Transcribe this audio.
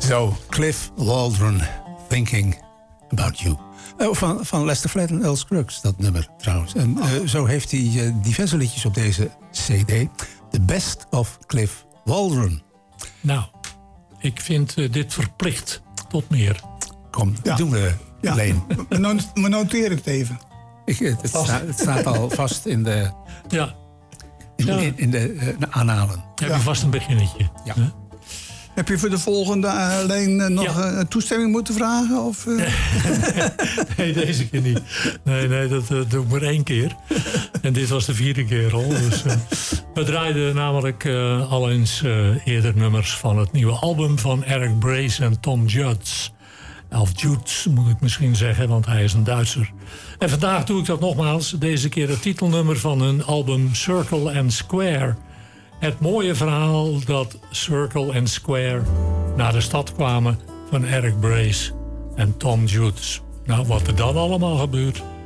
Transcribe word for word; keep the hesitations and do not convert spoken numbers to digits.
Zo, Cliff Waldron, Thinking About You. Oh, van, van Lester Flatt en Earl Scruggs, dat nummer trouwens. En uh, zo heeft hij uh, diverse liedjes op deze cd. The Best of Cliff Waldron. Nou, ik vind uh, dit verplicht tot meer. Kom, Ja. doen we, Ja. Leen. We not- we noteren het even. Ik, het, het, staat, het staat al vast in de, Ja, in, Ja. in, in de uh, aanhalen. heb Ja. je vast een beginnetje. Ja. Huh? Heb je voor de volgende uh, alleen uh, nog Ja. uh, toestemming moeten vragen? Of, uh? Nee, deze keer niet. Nee, nee, dat, dat doe ik maar één keer. En dit was de vierde keer al. Dus, uh, we draaiden namelijk uh, al eens uh, eerder nummers van het nieuwe album van Eric Brace en Tom Judds. Of Judds moet ik misschien zeggen, want hij is een Duitser. En vandaag doe ik dat nogmaals. Deze keer het titelnummer van hun album Circle and Square. Het mooie verhaal dat Circle and Square naar de stad kwamen van Eric Brace en Tom Judds. Nou, wat er dan allemaal gebeurt,